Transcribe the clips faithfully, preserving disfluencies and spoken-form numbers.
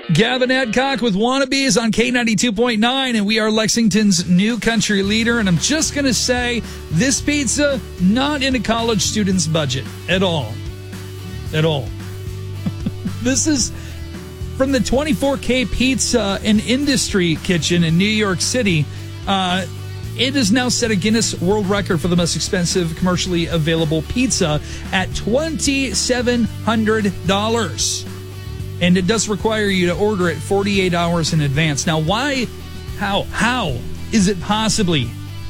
Gavin Adcock with Wannabes on K ninety-two point nine, and we are Lexington's new country leader. And I'm just going to say, this pizza, not in a college student's budget at all. At all. This is from the twenty-four K Pizza and Industry Kitchen in New York City. Uh, it has now set a Guinness World Record for the most expensive commercially available pizza at two thousand seven hundred dollars. And it does require you to order it forty-eight hours in advance. Now, why, how, how is it possibly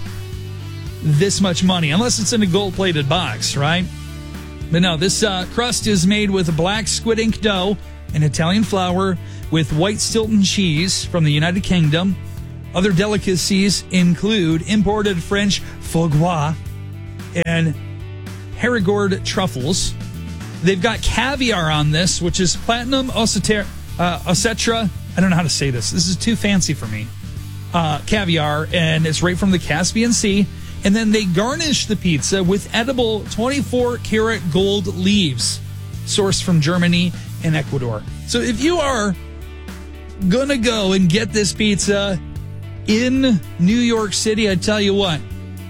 this much money? Unless it's in a gold-plated box, right? But no, this uh, crust is made with black squid ink dough and Italian flour with white Stilton cheese from the United Kingdom. Other delicacies include imported French foie gras and Perigord truffles. They've got caviar on this, which is platinum osseter, uh, ossetra. I don't know how to say this. This is too fancy for me. Uh, caviar, and it's right from the Caspian Sea. And then they garnish the pizza with edible twenty-four karat gold leaves, sourced from Germany and Ecuador. So if you are going to go and get this pizza in New York City, I tell you what,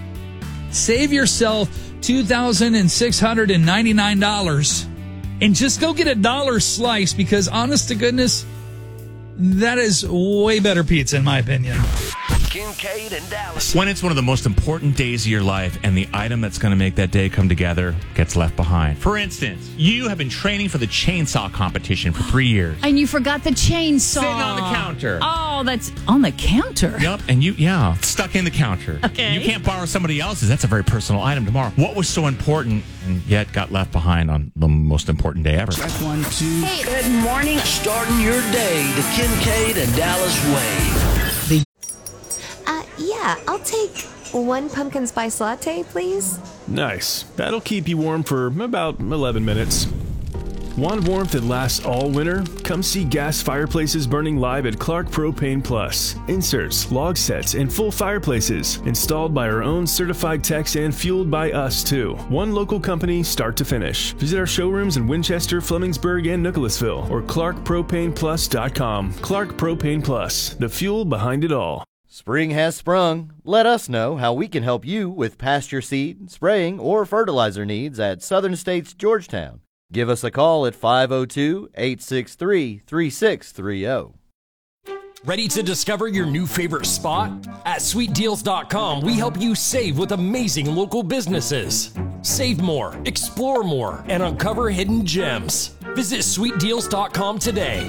save yourself two thousand six hundred ninety-nine dollars and just go get a dollar slice, because honest to goodness, that is way better pizza in my opinion. Kincaid and Dallas. When it's one of the most important days of your life and the item that's going to make that day come together gets left behind. For instance, you have been training for the chainsaw competition for three years. And you forgot the chainsaw. Sitting on the counter. Oh, that's on the counter. Yep, and you, yeah, stuck in the counter. Okay. You can't borrow somebody else's. That's a very personal item tomorrow. What was so important and yet got left behind on the most important day ever? Check one, two. Hey, good morning. Starting your day the Kincaid and Dallas way. Uh, yeah, I'll take one pumpkin spice latte, please. Nice. That'll keep you warm for about eleven minutes. Want warmth that lasts all winter? Come see gas fireplaces burning live at Clark Propane Plus. Inserts, log sets, and full fireplaces. Installed by our own certified techs and fueled by us, too. One local company, start to finish. Visit our showrooms in Winchester, Flemingsburg, and Nicholasville, or clark propane plus dot com. Clark Propane Plus, the fuel behind it all. Spring has sprung. Let us know how we can help you with pasture seed, spraying, or fertilizer needs at Southern States Georgetown. Give us a call at five oh two, eight six three, three six three oh. Ready to discover your new favorite spot? At sweet deals dot com, we help you save with amazing local businesses. Save more, explore more, and uncover hidden gems. Visit sweet deals dot com today.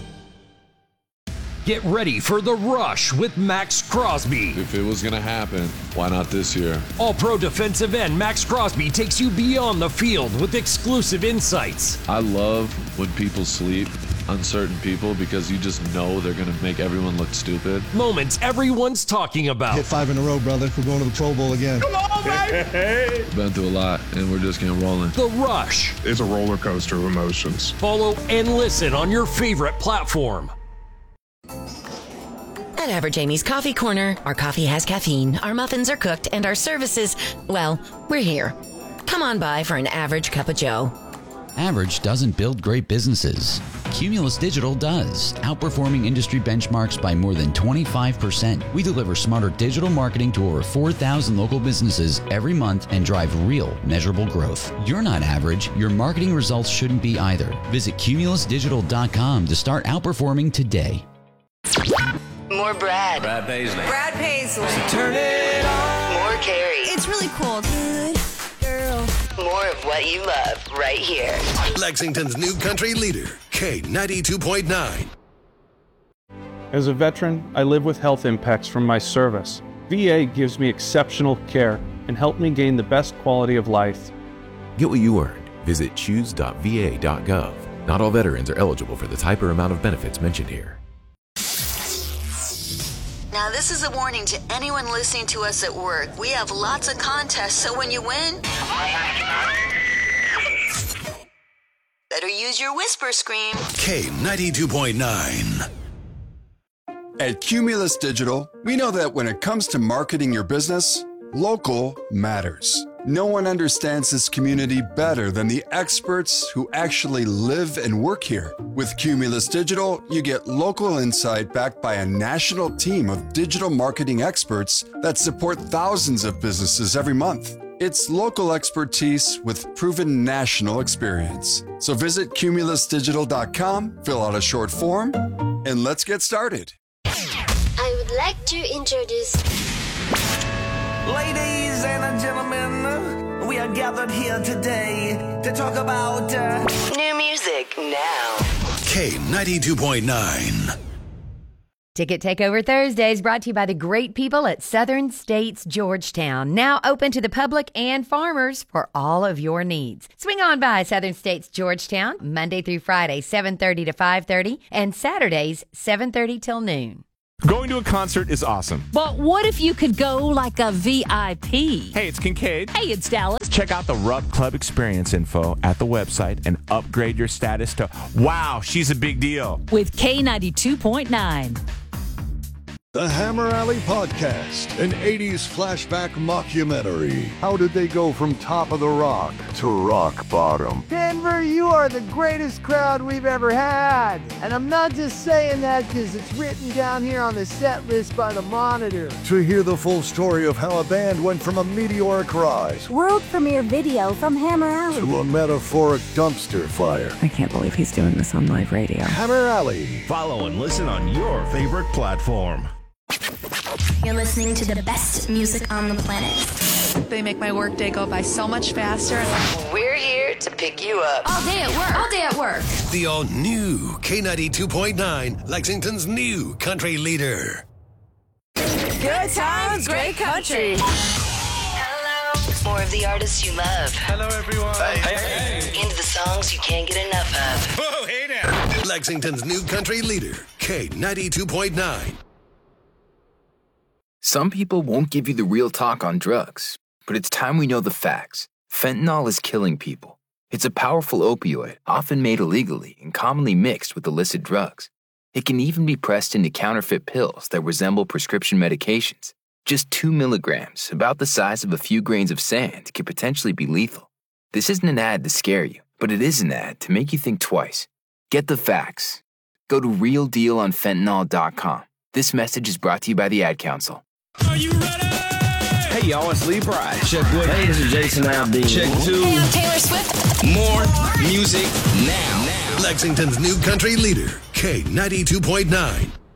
Get ready for the rush with Max Crosby. If it was going to happen, why not this year? All-pro defensive end Max Crosby takes you beyond the field with exclusive insights. I love when people sleep, uncertain people, because you just know they're going to make everyone look stupid. Moments everyone's talking about. Hit five in a row, brother. We're going to the Pro Bowl again. Come on, baby! Been through a lot, and we're just getting rolling. The Rush. It's a roller coaster of emotions. Follow and listen on your favorite platform. At Average Amy's Coffee Corner, our coffee has caffeine, our muffins are cooked, and our services, well, we're here. Come on by for an average cup of joe. Average doesn't build great businesses. Cumulus Digital does, outperforming industry benchmarks by more than twenty-five percent. We deliver smarter digital marketing to over four thousand local businesses every month and drive real, measurable growth. You're not average. Your marketing results shouldn't be either. Visit cumulus digital dot com to start outperforming today. More Brad. Brad Paisley. Brad Paisley. So turn it on. More Carrie. It's really cool. Good girl. More of what you love right here. Lexington's new country leader, K ninety-two point nine. As a veteran, I live with health impacts from my service. V A gives me exceptional care and helped me gain the best quality of life. Get what you earned. Visit choose dot v a dot gov. Not all veterans are eligible for the type or amount of benefits mentioned here. Now, this is a warning to anyone listening to us at work. We have lots of contests, so when you win, better use your whisper scream. K ninety-two point nine. At Cumulus Digital, we know that when it comes to marketing your business, Local matters. No one understands this community better than the experts who actually live and work here. With Cumulus Digital, you get local insight backed by a national team of digital marketing experts that support thousands of businesses every month. It's local expertise with proven national experience. So visit cumulus digital dot com, fill out a short form, and let's get started. I would like to introduce... Ladies and gentlemen, we are gathered here today to talk about uh, new music now. K ninety-two point nine. Ticket Takeover Thursdays brought to you by the great people at Southern States Georgetown. Now open to the public and farmers for all of your needs. Swing on by Southern States Georgetown, Monday through Friday, seven thirty to five thirty, and Saturdays, seven thirty till noon. Going to a concert is awesome. But what if you could go like a V I P? Hey, it's Kincaid. Hey, it's Dallas. Check out the Rupp Club experience info at the website and upgrade your status to, wow, she's a big deal. With K ninety-two point nine. The Hammer Alley Podcast, an eighties flashback mockumentary. How did they go from top of the rock to rock bottom? Denver, you are the greatest crowd we've ever had. And I'm not just saying that because it's written down here on the set list by the Monitor. To hear the full story of how a band went from a meteoric rise World premiere video from Hammer Alley to a metaphoric dumpster fire. I can't believe he's doing this on live radio. Hammer Alley. Follow and listen on your favorite platform. You're listening to the best music on the planet. They make my workday go by so much faster. We're here to pick you up. All day at work. All day at work. The all-new K ninety-two point nine, Lexington's new country leader. Good times, great country. Hello. More of the artists you love. Hello, everyone. Hey, hey, hey. Into the songs you can't get enough of. Whoa, hey now. Lexington's new country leader, K ninety-two point nine. Some people won't give you the real talk on drugs, but it's time we know the facts. Fentanyl is killing people. It's a powerful opioid, often made illegally and commonly mixed with illicit drugs. It can even be pressed into counterfeit pills that resemble prescription medications. Just two milligrams, about the size of a few grains of sand, could potentially be lethal. This isn't an ad to scare you, but it is an ad to make you think twice. Get the facts. Go to real deal on fentanyl dot com. This message is brought to you by the Ad Council. Are you ready? Hey, y'all, it's Lee Price. Check one. Hey, this is Jason Aldean. Check two. Hey, I'm Taylor Swift. More music now. Lexington's new country leader, K ninety-two point nine.